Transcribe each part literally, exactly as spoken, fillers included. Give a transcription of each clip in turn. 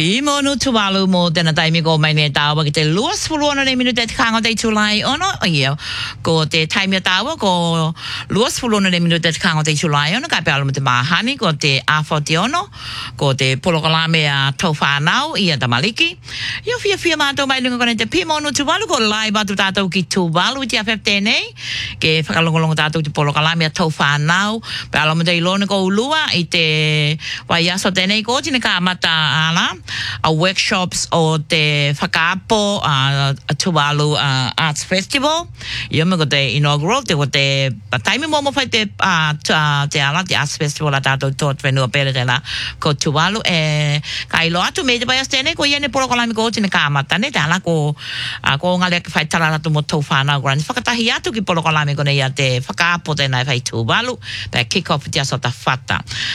Pimo no tuvalu mo tena taimi ko mai ne tawa ki te luas fuluana ne minute te kanga te tulai ono ia ko te taimi tawa ko luas fuluana ne minute te kanga te tulai ono ka pe alu te mahani ko te afoti ono ko te polokalame a tauwhanau ia tamaliki ia fia fia mātou mai lunga kone te pimo no tuvalu ko lai batu tātou ki tuvalu ti a fefte nei ke whakalongolongo tātou te polokalame a tauwhanau pe alu te ilona ko ulua i te waiaso tenei ko tine ka mata ala a workshops o te whakaapo a uh, Tuvalu uh, Arts Festival. Ia me ko te inaugural, te ko te taimi mo mo whai te, uh, te ala, te Arts Festival a tātou tōt whenua pere tēnā ko Tuvalu. E, ka ilo atu me te pai astene, ko iene porokolami ko tine kāmata, ne te ala ko, uh, ko ngale ki whai tararatu mo tau whanau grani. Whakatahi atu ki porokolami ko ne ia te whakaapo tēnā whai Tuvalu, pe kick-off te aso ta whata.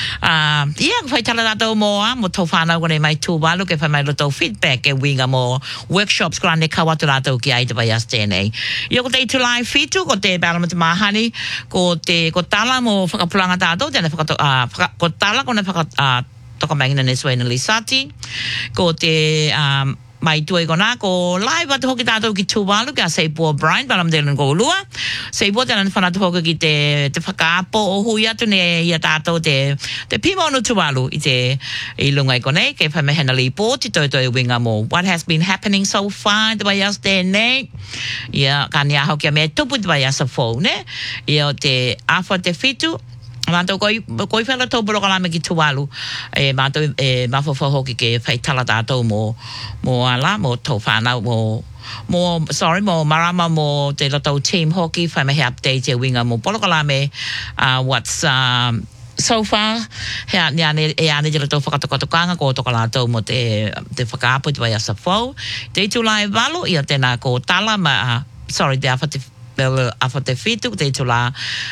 Uh, ia, whai tararatu mo a, mo tau whanau ko ne mai Tuvalu, ke whai mai loto feedback e winga mo workshops grande kawatu rātou ki aita pai as tēnei. Ia ko te itulai fitu, ko te Parliament Mahani, ko te ko tala mo whakapulanga tātou, tēnei whakato, uh, whaka, ko tala ko ne whakat, uh, toka mangina ne Suena Lisati, ko te um, mai tue kona ko live atu hoki tātou ki Tuvalu ki a Seipua Brian palam te ko ulua Seipua tēnā whanatu hoki ki te te whakaapo o hui atu ne ia tātou te te pimo no Tuvalu i te i lunga i konei ke whamehena li pōti toi toi winga mo what has been happening so far te vai as tēnei ia ka ni a hoki a mea tupu te vai as a fōu ne ia o te awha te fitu Mātou koi, koi whela tau porokalame ki Tuvalu, e mātou e mawhawha hoki ke whai tala tātou mō, mō ala, mō tau whanau, mō, mō, sorry, mō marama mō te latau team hoki, whai mehe update e winga mō porokalame, uh, what's, um, so far, he a ne e ane te latau whakatokatokanga ko toka lātou mo te, te whakaapo te vai asa whau. Te itulai walu, ia tēnā ko tala, ma, sorry, te awha te Bel afa te fitu te tula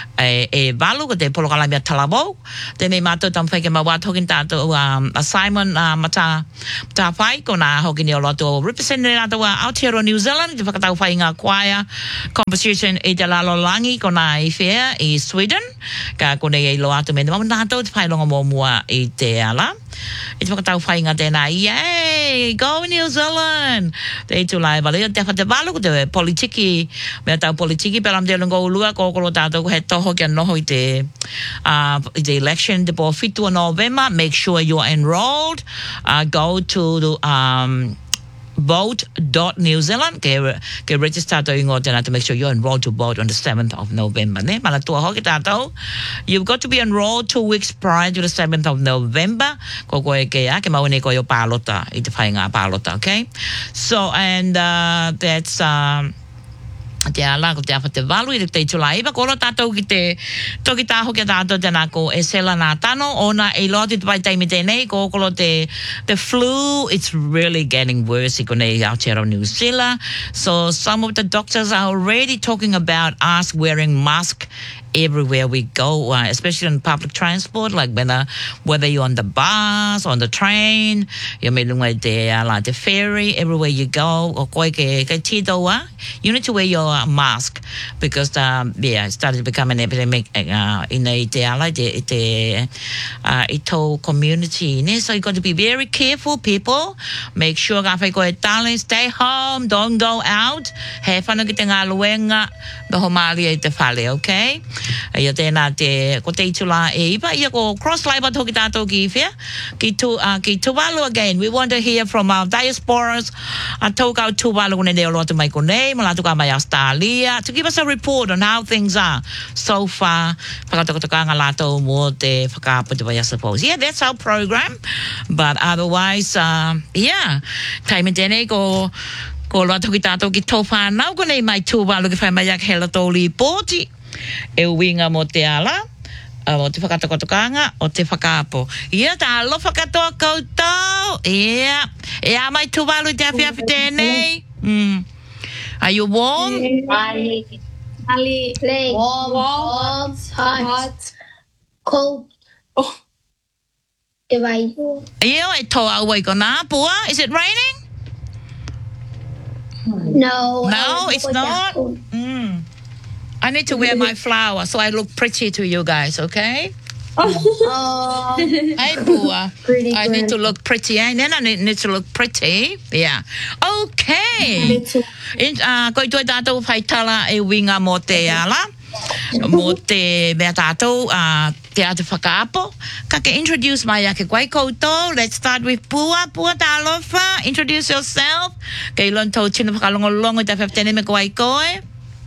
e e valu ko te polokalami a talabou te me mato tam fai ke ma wa tokin tato um, a Simon uh, mata ta fai ko na hoki ni o loto representative ato wa Aotearoa New Zealand te whakatau fai ngā choir competition e te lalo langi ko na i fair i Sweden ka ko nei e lo ato me ma na to te fai longa mo mua i te ala e te whakatau whai ngā tēnā, yay, go New Zealand! Te i tūlai wale, te whate walu ko te politiki, mea tau politiki, peram te lungo ulua, kōkoro tātou ko he toho kia noho i te, uh, i te election, te po fitu o November, make sure you're enrolled, uh, go to the, um, vote dot new zealand ke ke register to ingo tena to make sure you're enrolled to vote on the seventh of November ne mala tua hoki tato you've got to be enrolled two weeks prior to the seventh of November ko ko e ke a ke mau ne ko yo palota i te whai ngā palota okay so and uh, that's um te ala ko te awha te walu i te tula iwa koro tātou ki te toki tāho ki tātou tēnā ko e sela nā tano ona e loti te pai taimi tēnei ko kolo te the flu it's really getting worse i konei Aotearoa New Zealand so some of the doctors are already talking about us wearing masks everywhere we go, uh, especially on public transport, like whether whether you're on the bus, on the train, you're meeting with the uh, like the ferry, everywhere you go, or koi ke ke tito wa, you need to wear your uh, mask because um, yeah, it started to become an epidemic uh, in the te ala te te uh, ito community. Ne? So you got to be very careful, people. Make sure ka whai koe tale, stay home, don't go out. He whanu ki te ngā luenga, noho maari e te whale, okay? Ia tēnā te, ko te itula e ipa, ia ko cross-labor toki tātou ki whia, ki, tu, uh, ki Tuvalu again. We want to hear from our diasporas, a tōkau Tuvalu kone reo lotu mai konei, ma lātu ka mai Australia, to give us a report on how things are so far. Whakatokotokanga lātou mo te whakaaputu I suppose. Yeah, that's our program, but otherwise, uh, yeah, taime tēnei ko, ko loa toki tātou ki tō whānau konei mai Tuvalu ki whai mai ak hela tōli pōti. E winga mo te ala, uh, mo te whakatokotokanga, o te whakaapo. Ia, tā alo whakatoa koutou. Ia, e a mai Tuvalu te awhi awhi tēnei. Mm. Are you warm? Ali, Ali, warm, warm, hot, hot, cold. Oh. Ia, e tō au wai ko nā pua. Is it raining? No. No, it's not? Mm. I need to wear my flower so I look pretty to you guys, okay? Oh, Hey, Pua. pretty I need to good. look pretty. Eh? Then I need, need to look pretty. Yeah. Okay. In, uh, ko i toi tātou whai tala e winga mō te ala. Mō te mea tātou uh, te atu whakaapo. Ka ke introduce mai ake koe koutou. Let's start with Pua. Pua tālofa. Introduce yourself. Kei lon tau tino whakalongolongo i ta whaptene me koe koe.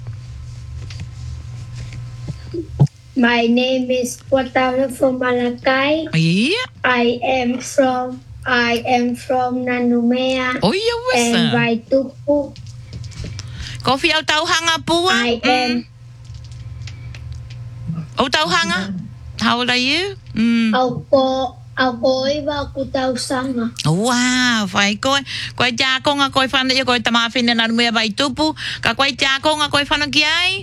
My name is Watara from Malakai. Yeah. I am from I am from Nanumea Oh, yeah, what's and that? Waitupu. Kofi au tauhanga, Pua? I am O tauhanga? How old are you? Mm. Auko Auko iwa kutausanga. Wow, whai koe. Koe te akonga koe whana ia koe tamawhine na rumea vai tupu. Ka koe te akonga koe whana ki ai?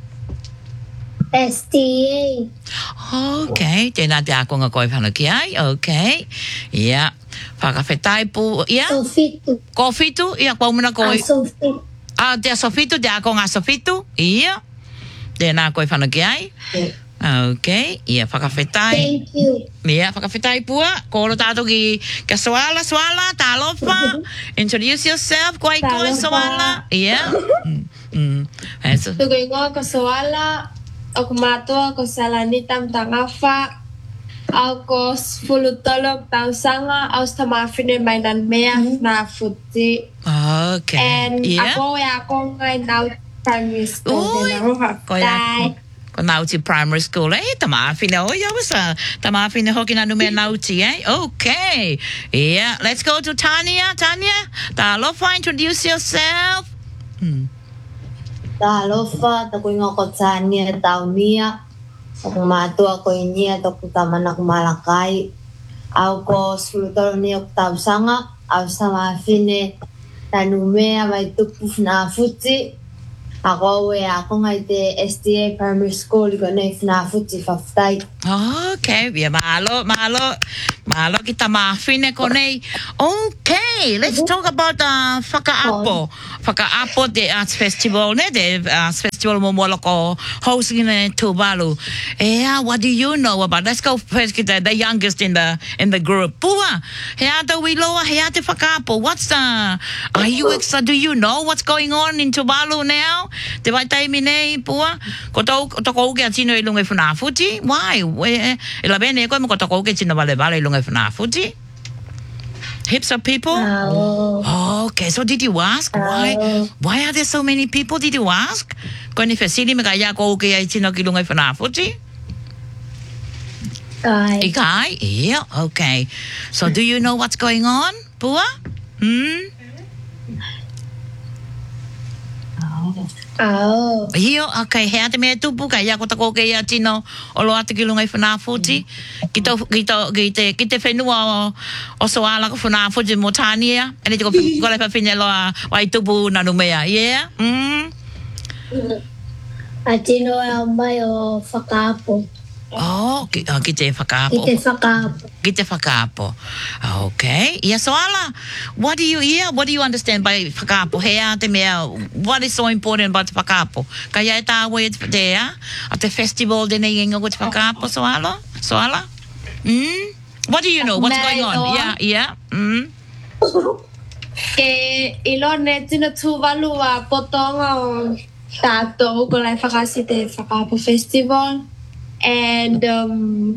S T A. Okay, tēnā te akonga koe whana ki ai. Okay, ia. Whakawhetai pu, ia. Sofitu. Ko whitu, ia kua umana koe. A Sofitu. Ah, te sofitu, te akonga sofitu. Ia. Tēnā koe whana ki ai. Okay, ia whakawhetai. Thank you. Ia, whakawhetai pua. Koro tātou ki ka soala, soala, tālofa. Introduce yourself, koe koe Tālofa. soala. Ia. Mm, mm. Eso. Tuko ingoa ko soala, o ko mātua ko Salanita Mtangafa, au ko fulutolok tausanga, au sa mawhine mai nan mea na futi. Okay. And yeah. ako e ako ngai nau primary school Oi. de na roha. Koe Tai. Ko nauti primary school. Eh, tamawhine. Oh, yeah, what's that? Tamawhine hoki na numea nauti, eh? Okay. Yeah. Let's go to Tanya. Tanya, tālofa, introduce yourself. Hmm. Talofa, tako inga ko Tania Taunia. Ako matua ko inia toku taman ako Malakai. Au ko sulutoro ni ako tausanga. Au sama fine tanumea mai tupu na futi. Ako we ako ngai te S T A Primary School ko nei na futi whaftai. Okay, yeah, mahalo, mahalo, mahalo kita mawhine ko nei. Okay, let's talk about uh, Whakaapo. Whakaapo, the Arts Festival, ne? The Arts Festival mo moloko hosting in Tuvalu. Yeah, what do you know about? Let's go first get the, the youngest in the in the group. Pua, heata wiloa, heata Whakaapo. What's the, are you excited? Do you know what's going on in Tuvalu now? Te vai taimi nei, Pua? Ko tau, ko tau ke atino i lunga i whanafuti? Why? E la bene koe mo ko tau ke tino vale vale i lunga i whanafuti? Heaps of people? Oh. Oh, okay, so did you ask? Why Why are there so many people? Did you ask? Ko ni whesiri me ka ia ko ke ai tino ki lunga i whanafuti? Kai. Ikai? Yeah, okay. So do you know what's going on, Pua? Hmm? Oh. Hio, okay, hea te mea tupu, ka ia ko tako ke ia tino o lo atu ki lunga i whanafuti. Ki tau, ki tau, ki te, ki te whenua o, o soala ko whanafuti mo Tania. Ane te ko kore pa whine loa wai tupu na numea, yeah? Mm? Atino e mai o Whakaapo. Oh, ki, oh, ki te whakaapo. Ki te Whakaapo. Ki te whakaapo. Okay. Ia soala, what do you hear? What do you understand by whakaapo? Hea te mea, what is so important about whakaapo? Ka ia e tāwe e te ea? A te festival de nei inga ko te whakaapo soala? Soala? Mm? What do you know? What's going on? Mai Yeah, yeah. Mm? Ke ilo ne tino Tuvalu a potonga o tātou ko lai whakasi te Whakaapo Festival. And um,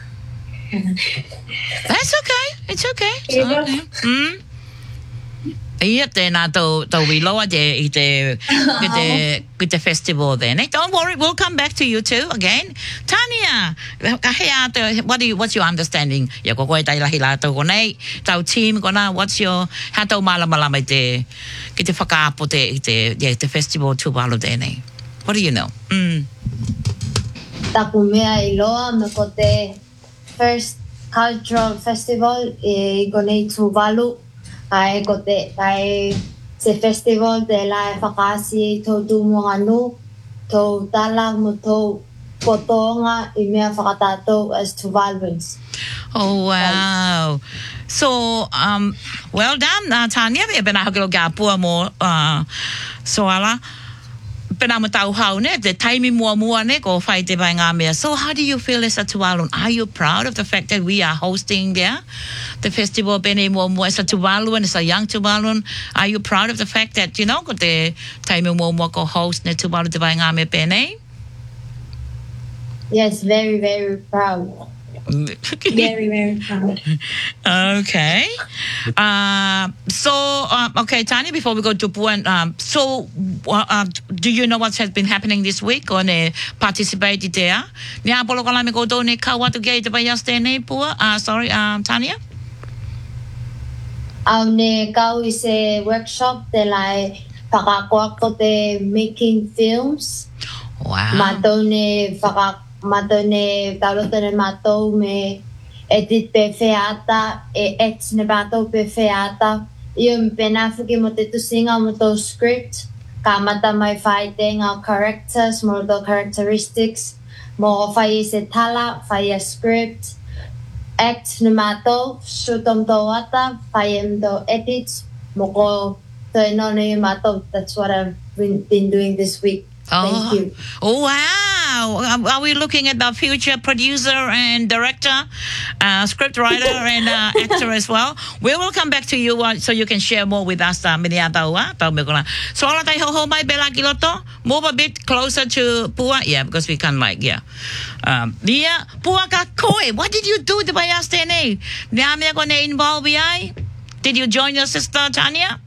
That's okay. It's okay. It's Yeah. okay. Mm? Ia tēnā tau, tau wiloa te, i te, ki te, ki te festival then. Eh? Don't worry, we'll come back to you too again. Tania, ka hea te, what do you, what's your understanding? Ia ko koe tai lahi lātou ko nei, tau team ko nā, what's your, hea tau malamalama i te, ki te whakaapo te, i te, yeah, te festival Tuvalu tēnei. What do you know? Mm. Taku mea i loa me ko te first cultural festival i ko nei Tuvalu. Ai ko te kai se festival te la e whakasi tō tūmonganu, tō tala mo tō potonga i mea whakatatou as Tuvaluans. Oh, wow. So, um, well done, uh, Tanya. Ia bena hakilo ka pua mo uh, soala. pena matau hau ne, te taimi mua mua ne, ko whai te pai ngā mea. So how do you feel as a Tuvaluan? Are you proud of the fact that we are hosting there, the festival pene mua mua as a Tuvaluan, as a young Tuvaluan? Are you proud of the fact that, you know, ko te taimi mua mua ko host ne Tuvalu te pai ngā mea pene? Yes, very, very proud. Very, very proud. Okay. Uh, so, uh, okay, Tanya, before we go to Puan, um, so uh, uh, do you know what has been happening this week or ne participate there? Ni apolo kala me ko do ne kawa to gate ba yaste ne Pua? Uh, sorry, um, Tanya? Au ne kau i se workshop te lai whakakoa ko te making films. Wow. Mātou ne whaka, mātou ne taurota ne mātou me edit pe wheata, e act ne mātou pe wheata. Ia me pena whuki mo te tusinga mo tō script, ka mata mai whai te ngā characters, mo tō characteristics, mo whai i se tala, whai a script, act ne mātou, shoot om tō wata, whai em tō edit, mo ko tō inone i mātou. That's what I've been, been doing this week. Oh, Thank you. oh wow! Are we looking at the future producer and director, uh, script writer and uh, actor as well? We will come back to you uh, so you can share more with us. Uh, so all I ho mai bela kiloto, move a bit closer to Pua, yeah, because we can like yeah. Um, yeah, Pua ka koe. What did you do to Bayastene? Niame ko ne involve ai? Did you join your sister Tanya?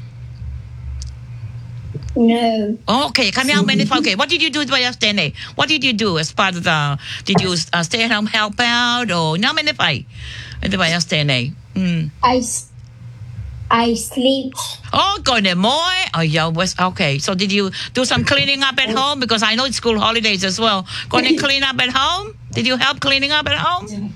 No. Oh, okay, come out many. Okay, what did you do by yesterday? What did you do as part of the? Did you uh, stay at home, help out, or no many fight? By yesterday. Hmm. I, s- I sleep. Oh, go ne moi. Oh, yeah, was okay. So did you do some cleaning up at home? Because I know it's school holidays as well. Go ne clean up at home? Did you help cleaning up at home?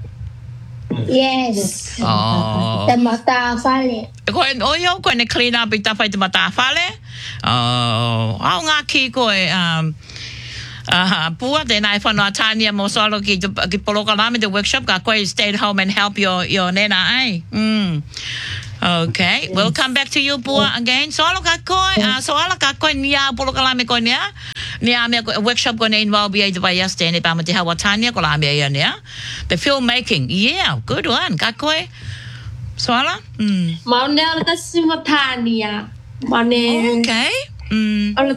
Yes. Oh. The mata fale. Ko o yo ko ne clean up ita fai te mata fale. Oh, au ngā ki koe um uh, Pua te nai whanua Tanya mo solo ki ki poloka lame the workshop ka koe stay at home and help your your nena ai. Mm. Okay, we'll come back to you Pua again. Solo ka koe uh, so ala ka koe nia poloka lame koe nia. Nia me workshop ko ne involve ai te vai este ne pa me te hawa Tanya ko lame ai nia. The filmmaking. Yeah, good one. Ka koe. Soala? Mm. Maune ala ta simotania. Mane. Okay. Mm. Ala.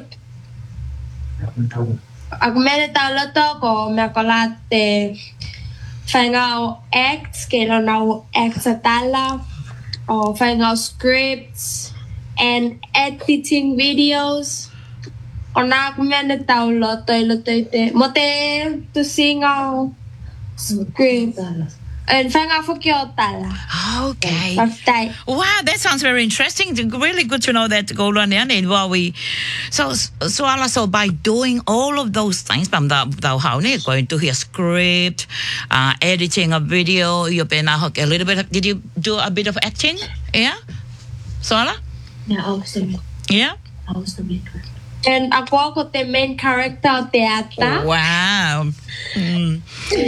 Ako mene tau loto ko me ko late whaingau acts, ke lo nau acts sa tala, o whaingau scripts and editing videos. O na ako mene tau loto i loto i te, mo te tusingau script. And whaingau whuki o tala. Okay. Paftai. Wow, that sounds very interesting. Really good to know that go on and while we so so also by doing all of those things from the the how ne going to hear script, uh, editing a video, you been a little bit of, did you do a bit of acting? Yeah? Soala? Yeah, also. Yeah? Also maker. And ako ako te main character o teata. Wow. Mm.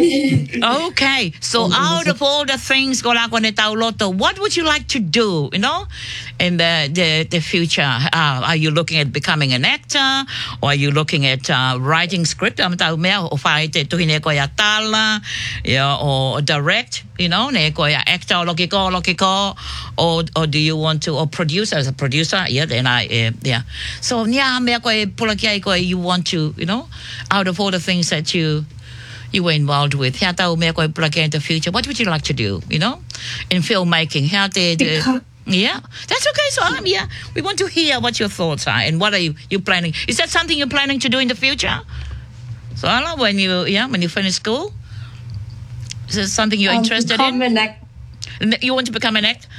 Okay, so out of all the things ko la ko ne tau loto, what would you like to do, you know, in the the, the future? Uh, are you looking at becoming an actor, or are you looking at uh, writing script? Am tau mea o whai te tuhine ko ya tala, yeah, or direct, you know, ne ko ya actor o loki ko loki ko, or or do you want to or produce as a producer? Yeah, then I uh, yeah. So nia mea ko e pula ki ai ko you want to, you know, out of all the things that you you were involved with. Hea tau mea koe plug in the future. What would you like to do, you know, in filmmaking? Hea te, te, yeah, that's okay. So, um, yeah, we want to hear what your thoughts are and what are you, you planning. Is that something you're planning to do in the future? So, Ala, when you, yeah, when you finish school? Is that something you're Um, interested become in? an act- You want to become an actor?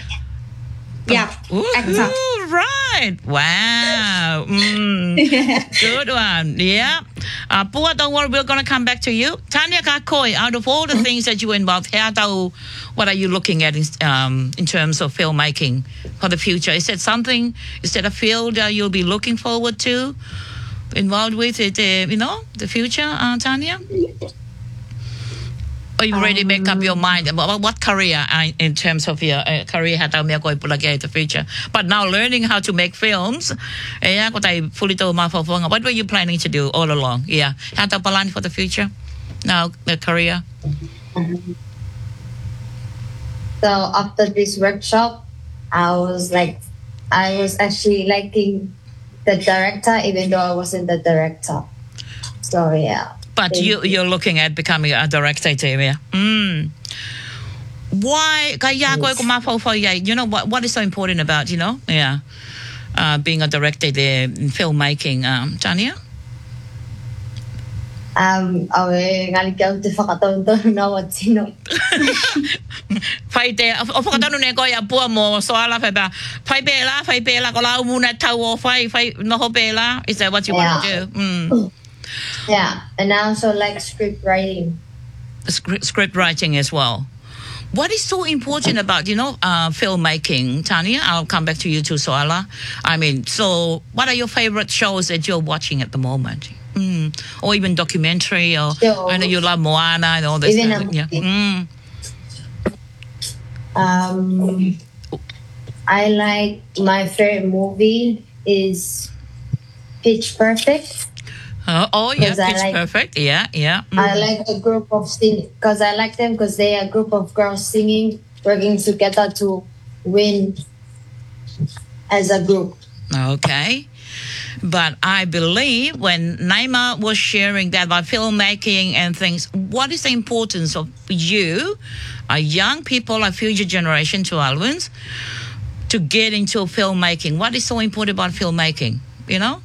Yeah, Ooh, actor. right. Wow. Mm. Good one. Yeah. Uh, Pua, don't worry. We're going to come back to you. Tanya Kakoi, out of all the things that you involved, hea tau, what are you looking at in, um, in terms of filmmaking for the future? Is that something, is that a field uh, you'll be looking forward to, involved with it, uh, you know, the future, uh, Tanya? Or you already make up your mind about what career uh, in terms of your uh, career hata umia ko ipulagay in the future. But now learning how to make films, yeah, ko tayo fully to mafofong. What were you planning to do all along? Yeah, hata plan for the future. Now the career. So after this workshop, I was like, I was actually liking the director, even though I wasn't the director. So yeah. But you, you're looking at becoming a director, too, yeah? Mm. Why? Kaya ko ko mafo you know, what, what is so important about, you know, yeah, uh, being a director there in filmmaking, um, Tanya? Um, awe ngaligaw te whakatontono na wat sino. Whai te, o whakatonu ne koe a pua mo soala whai ba, whai pēla, whai pēla, ko lau muna tau o whai, whai noho pēla. Is that what you Yeah. want to do? Mm. Yeah, and I also like script writing. Script, script writing as well. What is so important about, you know, uh, filmmaking, Tanya? I'll come back to you too, Soala. I mean, so what are your favorite shows that you're watching at the moment? Mm. Or even documentary, or Shows. I know you love Moana and all this. Even kind a of, yeah. movie. Mm. Um, I like, my favorite movie is Pitch Perfect. Uh, oh, yeah, 'Cause I Pitch like- Perfect. Yeah, yeah. Mm. I like a group of sing because I like them because they are a group of girls singing, working together to win as a group. Okay. But I believe when Naima was sharing that about filmmaking and things, what is the importance of you, a young people, a future generation to Alwins, to get into filmmaking? What is so important about filmmaking? You know?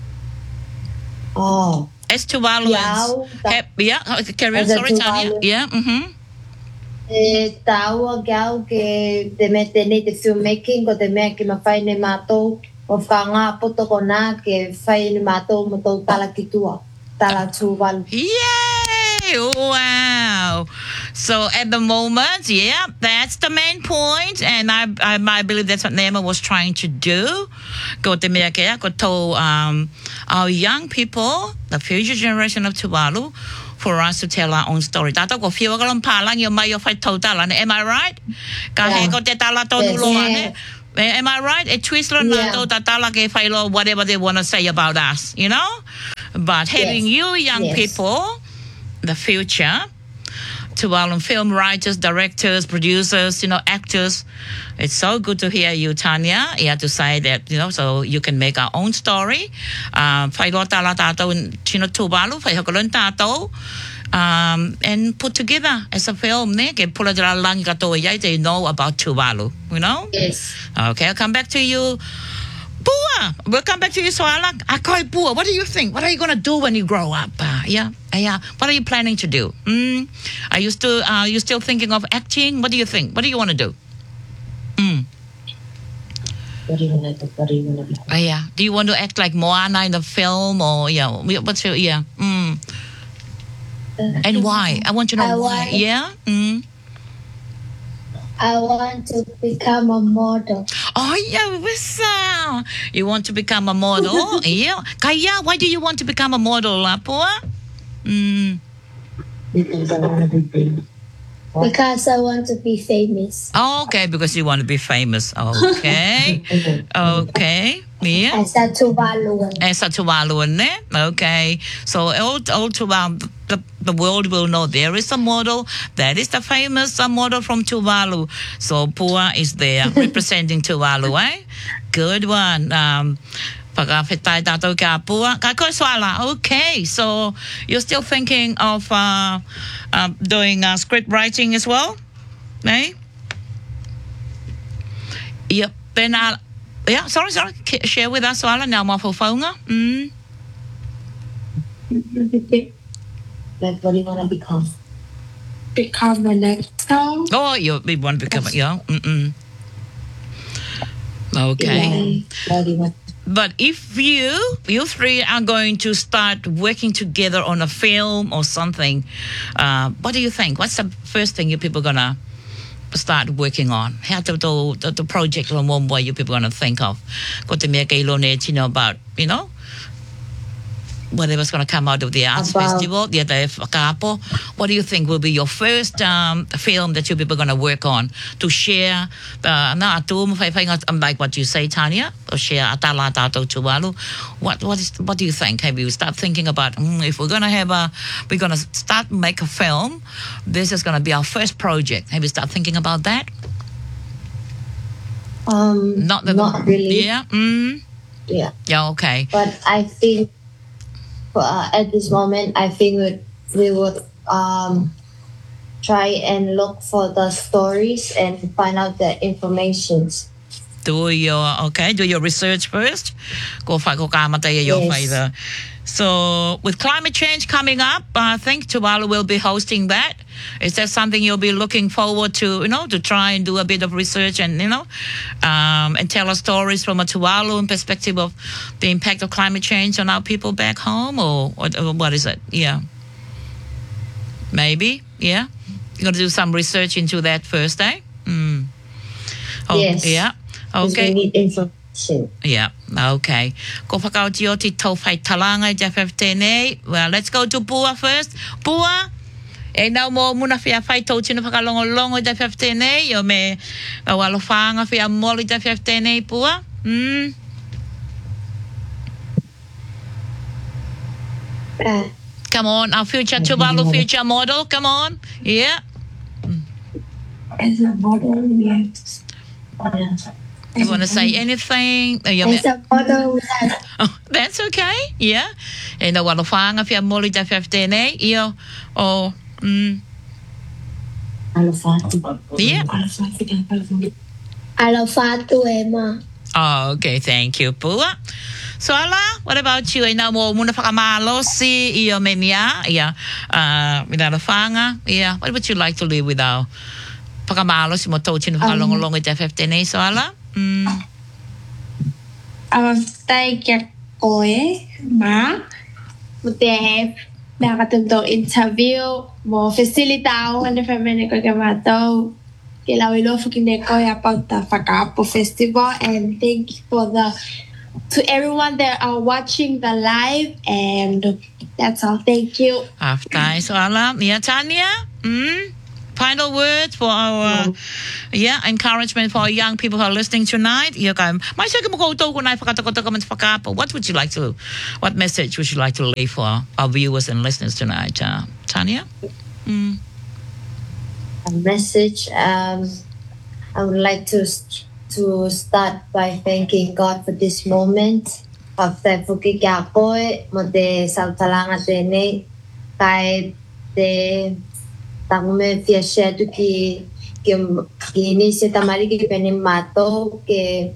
Oh, As Tuvaluans. Yao, Have, yeah, uh, carry on. As a Sorry, Tanya. Tuvalu. Yeah, mm-hmm. e tau gau ke te me te nei te filmmaking ko te mea ki ma whai ne mātou o whanga poto ko nā ke whai ne mātou mo tau tala ki tua, tala tūwalu. Yay! Wow. So at the moment, yeah, that's the main point, and I I, I believe that's what Nema was trying to do. Ko te mea kea, ko tau um, our young people, the future generation of Tuvalu, for us to tell our own story. Tato ko whiwa ka lang palang yung mai o whai tau tala. Am I right? Ka he Yeah. ko te tala tonu Yes. loa Yes. ne? Am I right? A twist lo Yeah. nato tatala ke whailo whatever they want to say about us, you know? But having Yes. you young Yes. people, the future, to all film writers, directors, producers, you know, actors. It's so good to hear you, Tanya. You have to say that, you know, so you can make our own story. Um, Whai lo tala tātou chino tūwalu, whai hokolun tātou. Um, and put together as a film, ne? Ke pula jala langi katoa iai, they know about Tuvalu, you know? Yes. Okay, I'll come back to you. Pua, we'll come back to you, Soala. Akoi Pua, what do you think? What are you going to do when you grow up? Uh, yeah, yeah. What are you planning to do? Mm? Are you still, uh, are you still thinking of acting? What do you think? What do you want to do? Mm. What do you want to do? What do you want to do? Uh, yeah. Do you want to act like Moana in the film, or yeah? What's your yeah? Mm. And why? I want to know I why. want- Yeah. Mm. I want to become a model. Oh yeah, Wissa. You want to become a model? Yeah. Kaya, why do you want to become a model, uh, Pua? Mm. Because I want to be big. What? Because I want to be famous. Okay, because you want to be famous. Okay. Okay. Yeah. As a Tuvaluan. As a Tuvaluan, ne? Okay. So all, all Tuvalu, the, the world will know there is a model. That is the famous uh, model from Tuvalu. So Pua is there representing Tuvalu, eh? Good one. Um, Pagawhitai tātou ka Pua. Ka koe Soala. Okay. So you're still thinking of uh, uh, doing uh, script writing as well? Eh? Yep. Then I'll Yeah, sorry, sorry. K- share with us, Soala. Now, mo whaunga. Mm. Like, what do you want to become? Become an actor. Oh, you we want to become yeah. Mm-mm. Okay. What do you want? But if you, you three are going to start working together on a film or something, uh, what do you think? What's the first thing you people gonna start working on? How to do the, the project on one way you people gonna think of? Got to make a little, you know, about, you know, whatever's going to come out of the arts About- festival, the other Whakaapo, what do you think will be your first um, film that you people are going to work on to share uh, na atu mo whaiwhainga, um, like what you say, Tanya, or share atala tātou tualu. What what is what do you think? Have you start thinking about mm, if we're going to have a we're going to start make a film, this is going to be our first project. Have you start thinking about that? Um, Not the not really. Yeah. Mm, Yeah. yeah. Okay. But I think uh, at this moment, I think we, we would um, try and look for the stories and find out the informations. Do your okay. Do your research first. Go find go kamataya your Yes. father. So with climate change coming up, I think Tuvalu will be hosting that. Is that something you'll be looking forward to? You know, to try and do a bit of research and you know, um, and tell us stories from a Tuvaluan perspective of the impact of climate change on our people back home, or, or, or what is it? Yeah, maybe. Yeah, you're gonna do some research into that first, eh? Mm. Oh, Yes. Yeah. 'Cause Okay. we need information. Yeah, okay. Ko whakautio ti tau whai talanga i te whewhtenei. Well, let's go to Pua first. Pua, e nau mō muna whia whai tau tino whakalongolongo i te whewhtenei, o me o alofanga whia moli i te whewhtenei, Pua. Mm. Uh, Come on, our future Tuvalu future model, come on. Yeah. As a model, yes. You want to say anything? Uh, you as a model that Oh, that's okay. Yeah. E nau alofanga whia moli i te whewhtenei, io. O, mm. Alofati. Yeah. alofatu ema. Oh, okay. Thank you, Pua. So, Ala, what about you? Ina mo muna whakamalosi i o menia, ia, uh, with our whanga. Yeah. What would you like to live with our whakamalosi mo tau tino whakalongolongo i te whewhtenei, so Ala? Mm. Ang tay kia koe, ma, mo te na katundong interview, mo facilitao, ano pa man ko kamato, kilaw ilo fukine ko about the Whakaapo Festival, and thank you for the, to everyone that are watching the live, and that's all. Thank you. After, so Ala, yeah, Tanya? Mm? Final words for our, uh, yeah, encouragement for our young people who are listening tonight. Ia ka, mai saka mo ko tōku nai whakatako taka man whakapa. What would you like to, what message would you like to leave for our viewers and listeners tonight, uh, Tanya? Mm. A message. Um, I would like to to start by thanking God for this moment. After fuki kia koe, mo te sautalanga tēnei, kai te takume fia share tu ki ki ki ni se tamari ki pene mato ke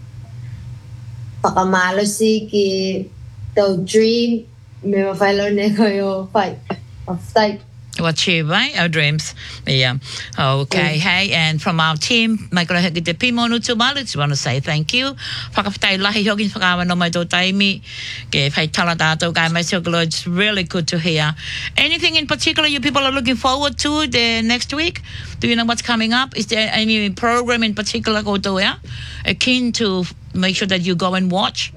whakamalosi ki tau dream me mawhailo ne koe fight of fight. What you, right? Our dreams. Yeah. Okay. Hey, and from our team, my kora heki te pimonu tumalu, just want to say thank you. Whakawhitai lahi hoki whakawa no mai tō taimi. Ke whai tala tātou kai mai siokolo. It's really good to hear. Anything in particular you people are looking forward to the next week? Do you know what's coming up? Is there any program in particular ko tō ea? Keen to make sure that you go and watch?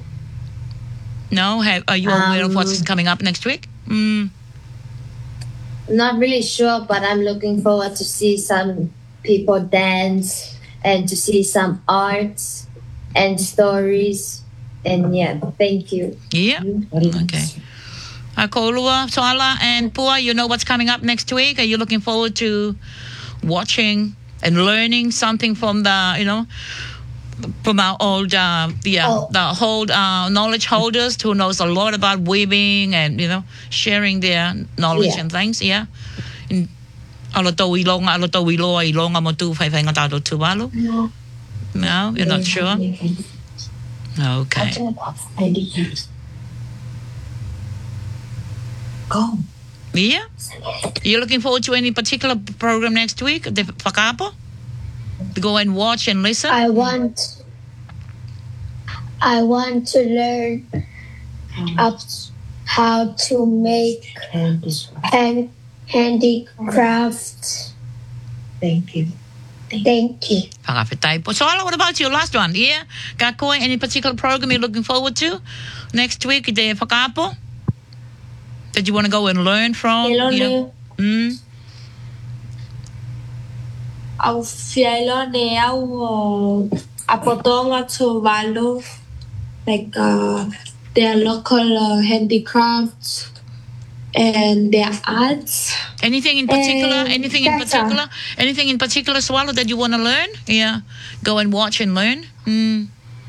No? Have, are you aware of what's Um, coming up next week? Mm. Not really sure, but I'm looking forward to see some people dance and to see some arts and stories. And yeah, thank you. Yeah. Okay. Akolua, Soala, and Pua, you know what's coming up next week? Are you looking forward to watching and learning something from the, you know, from our old, uh, the, uh, Oh. the old uh, knowledge holders who knows a lot about weaving and, you know, sharing their knowledge Yeah. and things, yeah? In, alo tau i longa, alo tau i loa, i longa mo tu, whai whainga tātou tuwalu? No. No, you're not sure? Okay. Go. Yeah? You're looking forward to any particular program next week, the Whakaapo? To go and watch and listen? I want I want to learn up how to make hand, handicraft. Thank you. Thank you. Whakawhitai po. So, Ala, what about your last one? Yeah? Ka koe, any particular program you're looking forward to next week, the Whakaapo? that you want to go and learn from? Ke lone, You know? Mm. au fiailone au apotonga to Valo, like uh, their local uh, handicrafts and their arts. Anything in particular? And Anything in that's all. particular? Anything in particular, Swallow, that you want to learn? Yeah. Go and watch and learn. Mm.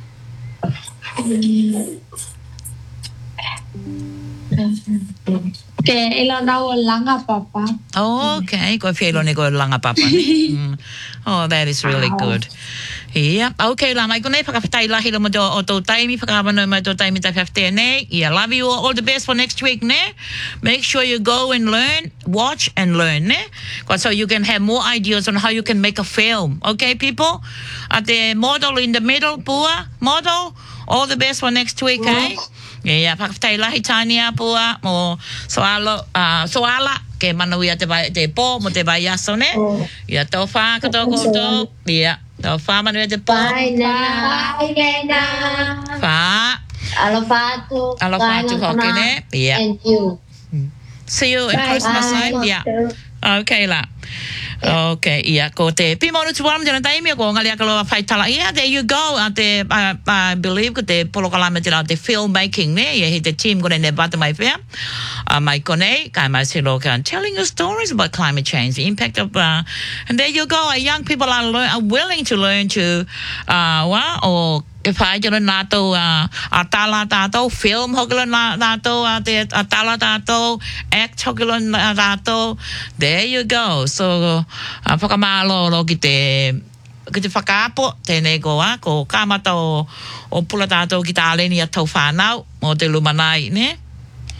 Ke ilona o langa papa. Oh, okay. Go feel ni go langa papa. ni. Mm. Oh, that is really Wow. good. Yeah. Okay, la mai ko nei whakapatai lahi lo mo do o tō taimi, whakawano mai tō taimi tai whiawhite nei. Yeah, love you all. All the best for next week, ne? Make sure you go and learn, watch and learn, ne? So you can have more ideas on how you can make a film. Okay, people? At the model in the middle, pua, model. All the best for next week, eh? Yeah, whakapatai lahi Tania pua mo soalo, uh, soala ke manu ia te vai te po mo te vai aso ne. Ia tau wha kato koto. Ia, tau wha manu ia te po. Bye, Nana. Bye, Lena. Wha. Alofatu. Alofatu hoki ne. Yeah. And you. See you in Bye. Christmas Bye. time. Yeah. Okay la. Okay, ia ko te pimonu tuaram tena taimi ko ngali akalo whai tala. Yeah, there you go. A te, I, I believe ko te polokalame tira te filmmaking ne. Ia he te team kone ne bata mai whea. Uh, mai kone, kai mai silo ka telling you stories about climate change, the impact of, uh, and there you go. Uh, young people are, learn, are willing to learn to, uh, wa, o ke whai tira nātou, uh, a tala tātou, film hokila nātou, a te a tala tātou, act hokila nātou. There you go. So, uh, whakamalo lo ki te, ki te whakaapo, tēnei ko a, ko kāmata o, o pula tātou ki tā leni a tau whānau, o te lumanai, ne?